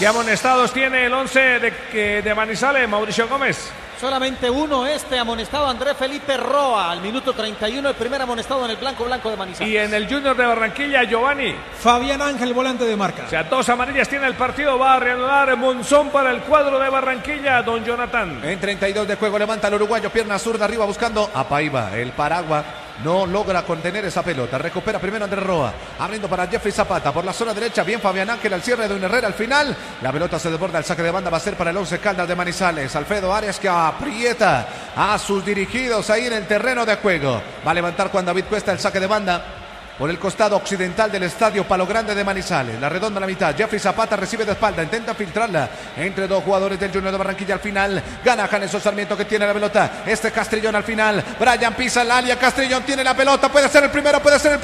¿Qué amonestados tiene el 11 de Manizales, Mauricio Gómez? Solamente uno, amonestado Andrés Felipe Roa, al minuto 31, el primer amonestado en el blanco de Manizales. Y en el Junior de Barranquilla, Giovanni. Fabián Ángel, volante de marca. O sea, 2 amarillas tiene el partido, va a reanudar Monzón para el cuadro de Barranquilla, don Jonathan. En 32 de juego levanta el uruguayo, pierna zurda arriba buscando a Paiva, el Paragua. No logra contener esa pelota. Recupera primero Andrés Roa. Abriendo para Jeffrey Zapata por la zona derecha. Bien Fabián Ángel al cierre de un Herrera al final. La pelota se desborda. El saque de banda va a ser para el 11 Caldas de Manizales. Alfredo Arias que aprieta a sus dirigidos ahí en el terreno de juego. Va a levantar Juan David Cuesta el saque de banda por el costado occidental del estadio Palo Grande de Manizales. La redonda a la mitad. Jeffrey Zapata recibe de espalda. Intenta filtrarla entre dos jugadores del Junior de Barranquilla. Al final gana Janeson Sarmiento que tiene la pelota. Castrillón al final. Brian pisa el área. Castrillón tiene la pelota. Puede ser el primero.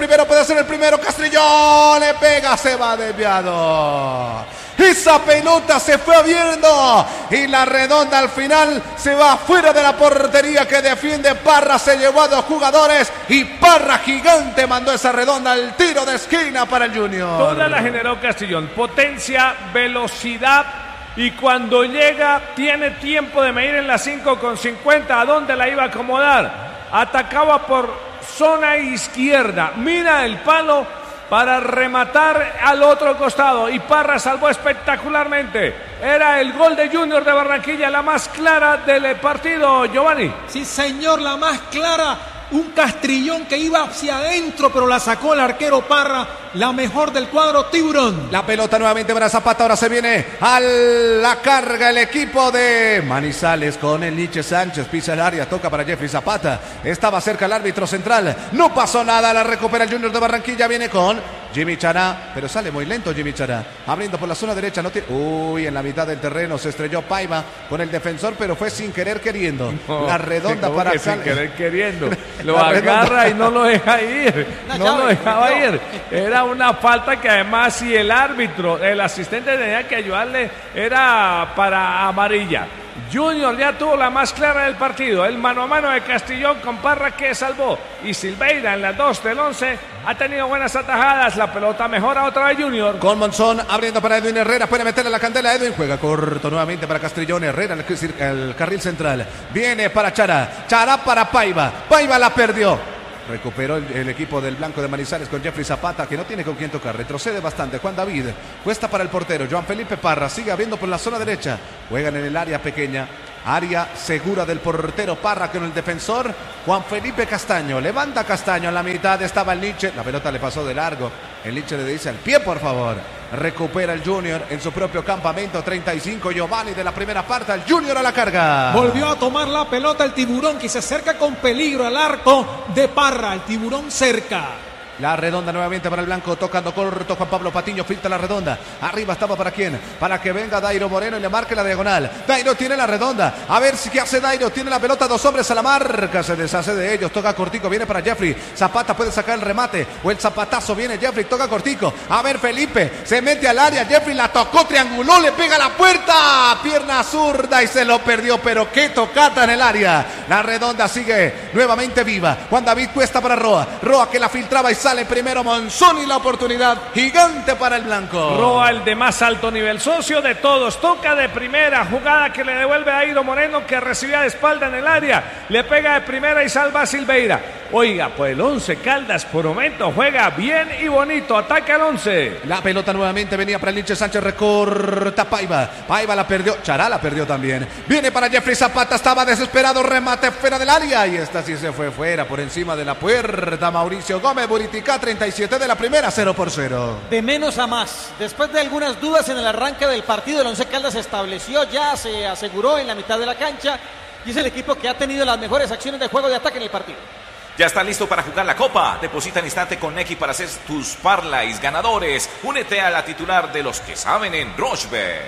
Castrillón le pega. Se va desviado. Esa pelota se fue abriendo y la redonda al final se va fuera de la portería que defiende Parra. Se llevó a 2 jugadores y Parra gigante mandó esa redonda al tiro de esquina para el Junior. Toda la generó Castrillón. Potencia, velocidad y cuando llega tiene tiempo de medir en la 5,50 a dónde la iba a acomodar. Atacaba por zona izquierda. Mira el palo para rematar al otro costado y Parra salvó espectacularmente. Era el gol de Junior de Barranquilla, la más clara del partido, Giovanni. Sí, señor, la más clara. Un Castrillón que iba hacia adentro, pero la sacó el arquero Parra, la mejor del cuadro Tiburón. La pelota nuevamente para Zapata, ahora se viene a la carga el equipo de Manizales con el Nietzsche Sánchez, pisa el área, toca para Jeffrey Zapata, estaba cerca el árbitro central, no pasó nada, la recupera el Junior de Barranquilla, viene con Jimmy Chará, pero sale muy lento Jimmy Chará, abriendo por la zona derecha, no tiene... en la mitad del terreno se estrelló Paiva con el defensor, pero fue sin querer queriendo. No, la redonda para que sin querer queriendo. Lo agarra y no lo deja ir. No lo dejaba ir. Era una falta que además si el árbitro, el asistente tenía que ayudarle, era para amarilla. Junior ya tuvo la más clara del partido. El mano a mano de Castrillón con Parra que salvó. Y Silveira en las 2 del 11 ha tenido buenas atajadas. La pelota mejora otra vez Junior. Con Monzón abriendo para Edwin Herrera. Puede meterle la candela a Edwin. Juega corto nuevamente para Castrillón. Herrera el carril central. Viene para Chará. Chará para Paiva. Paiva la perdió. Recuperó el equipo del Blanco de Manizales con Jeffrey Zapata, que no tiene con quién tocar. Retrocede bastante. Juan David. Cuesta para el portero. Joan Felipe Parra. Sigue abriendo por la zona derecha. Juegan en el área pequeña. Área segura del portero Parra con el defensor Juan Felipe Castaño. Levanta Castaño en la mitad. Estaba el Nietzsche. La pelota le pasó de largo. El Nietzsche le dice al pie, por favor. Recupera el Junior en su propio campamento. 35 Giovanni de la primera parte. El Junior a la carga. Volvió a tomar la pelota el Tiburón que se acerca con peligro al arco de Parra. El Tiburón cerca. La redonda nuevamente para el blanco, tocando corto Juan Pablo Patiño, filtra la redonda. Arriba estaba para quién, para que venga Dairo Moreno y le marque la diagonal. Dairo tiene la redonda, a ver si qué hace Dairo, tiene la pelota, 2 hombres a la marca, se deshace de ellos, toca cortico, viene para Jeffrey. Zapata puede sacar el remate, o el zapatazo, viene Jeffrey, toca cortico. A ver Felipe, se mete al área, Jeffrey la tocó, trianguló, le pega a la puerta, pierna zurda y se lo perdió, pero qué tocata en el área. La redonda sigue nuevamente viva. Juan David Cuesta para Roa, Roa que la filtraba y sale primero Monzón y la oportunidad gigante para el blanco. Roa, el de más alto nivel, socio de todos, toca de primera, jugada que le devuelve a Dairo Moreno que recibía de espalda en el área, le pega de primera y salva a Silveira. Oiga, pues el 11 Caldas por momento juega bien y bonito, ataca el 11. La pelota nuevamente venía para el Nietzsche Sánchez, recorta Paiva, Paiva la perdió, Chará la perdió también. Viene para Jeffrey Zapata, estaba desesperado, remate fuera del área y esta sí se fue fuera por encima de la puerta. Mauricio Gómez, Buritica, 37 de la primera, 0-0. De menos a más. Después de algunas dudas en el arranque del partido, el 11 Caldas se estableció, ya se aseguró en la mitad de la cancha y es el equipo que ha tenido las mejores acciones de juego de ataque en el partido. Ya está listo para jugar la Copa. Deposita al instante con Nequi para hacer tus parlays ganadores. Únete a la titular de los que saben en Rochebet.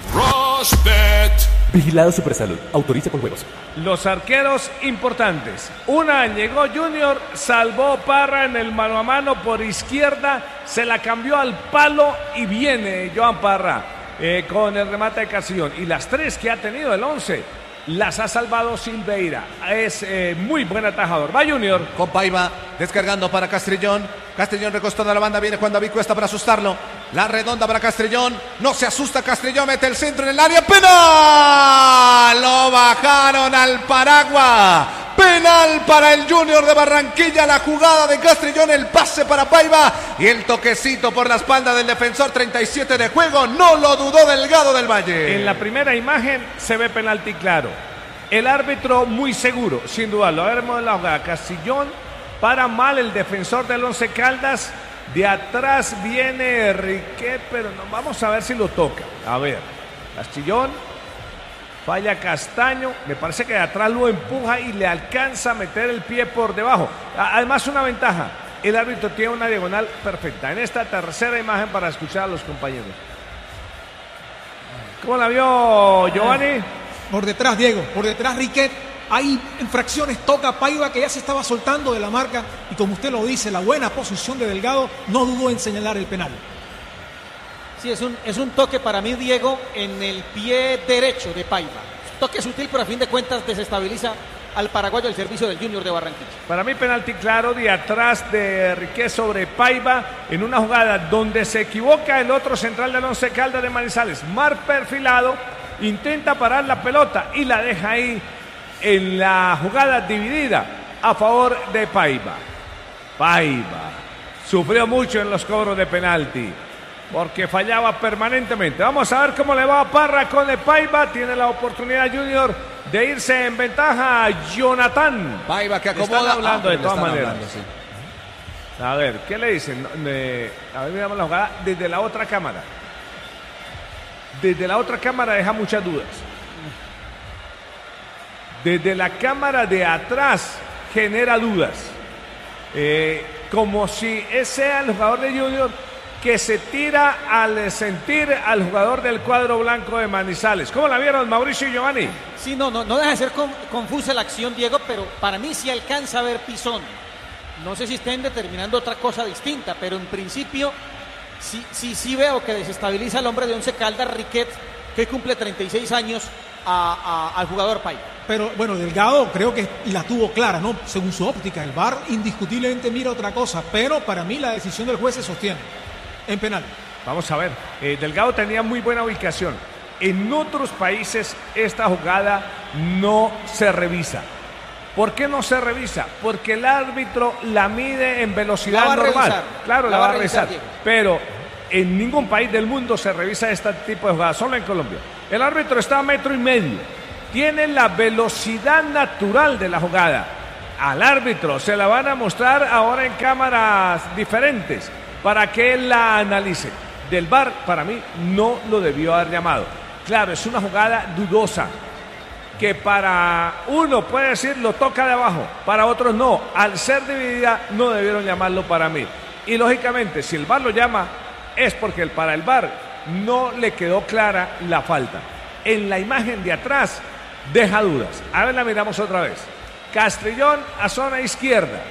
Rochebet. Vigilado Supersalud. Autoriza con juegos. Los arqueros importantes. Una llegó Junior, salvó Parra en el mano a mano por izquierda, se la cambió al palo y viene Joan Parra con el remate de Castrillón. Y las 3 que ha tenido el 11 las ha salvado Silveira. Es muy buen atajador. Va Junior. Con Paiva descargando para Castrillón. Castrillón recostando a la banda. Viene Juan David Cuesta para asustarlo. La redonda para Castrillón. No se asusta Castrillón. Mete el centro en el área. ¡Penal! Lo bajaron al Paragua. Penal para el Junior de Barranquilla. La jugada de Castrillón. El pase para Paiva. Y el toquecito por la espalda del defensor. 37 de juego. No lo dudó Delgado del Valle. En la primera imagen se ve penalti claro. El árbitro muy seguro, sin dudarlo. A ver, la jugada. Castrillón para mal el defensor del Once Caldas. De atrás viene Riquet, pero no, vamos a ver si lo toca. A ver, Castrillón, falla Castaño, me parece que de atrás lo empuja y le alcanza a meter el pie por debajo. Además, una ventaja, el árbitro tiene una diagonal perfecta. En esta tercera imagen para escuchar a los compañeros. ¿Cómo la vio Giovanni? Por detrás, Diego, por detrás Riquet. Hay infracciones, toca Paiva que ya se estaba soltando de la marca y como usted lo dice, la buena posición de Delgado no dudó en señalar el penal. Sí, es un toque para mí, Diego, en el pie derecho de Paiva. Toque sutil, pero a fin de cuentas desestabiliza al paraguayo del servicio del Junior de Barranquilla. Para mí penalti claro de atrás de Riquet sobre Paiva en una jugada donde se equivoca el otro central del Once Caldas de Manizales. Mar perfilado, intenta parar la pelota y la deja ahí en la jugada dividida a favor de Paiva. Paiva sufrió mucho en los cobros de penalti porque fallaba permanentemente. Vamos a ver cómo le va a Parra con el Paiva. Tiene la oportunidad Junior de irse en ventaja a Jonathan. Paiva que acomoda. Están hablando de todas maneras. Hablando, sí. A ver, ¿qué le dicen? A ver, miramos la jugada desde la otra cámara. Desde la otra cámara deja muchas dudas. Desde la cámara de atrás genera dudas. Como si ese sea el jugador de Junior que se tira al sentir al jugador del cuadro blanco de Manizales. ¿Cómo la vieron, Mauricio y Giovanni? Sí, no deja de ser confusa la acción, Diego, pero para mí sí alcanza a ver pisón. No sé si estén determinando otra cosa distinta, pero en principio sí veo que desestabiliza al hombre de Once Caldas, Riquet, que cumple 36 años, al jugador Paiva. Pero bueno, Delgado creo que la tuvo clara, ¿no? Según su óptica, el VAR indiscutiblemente mira otra cosa, pero para mí la decisión del juez se sostiene en penal. Vamos a ver, Delgado tenía muy buena ubicación. En otros países esta jugada no se revisa. ¿Por qué no se revisa? Porque el árbitro la mide en velocidad normal. Revisar. Claro, la va a revisar. Diego. Pero en ningún país del mundo se revisa este tipo de jugadas, solo en Colombia. El árbitro está a 1,5 metros. Tiene la velocidad natural de la jugada. Al árbitro se la van a mostrar ahora en cámaras diferentes para que él la analice. Del VAR, para mí, no lo debió haber llamado. Claro, es una jugada dudosa, que para uno puede decir lo toca de abajo, para otros no. Al ser dividida, no debieron llamarlo para mí. Y lógicamente, si el VAR lo llama, es porque para el VAR no le quedó clara la falta. En la imagen de atrás deja dudas. A ver, la miramos otra vez. Castrillón a zona izquierda.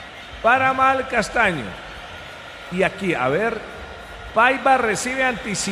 Para mal Castaño. Y aquí, a ver, Paiva recibe anticipo.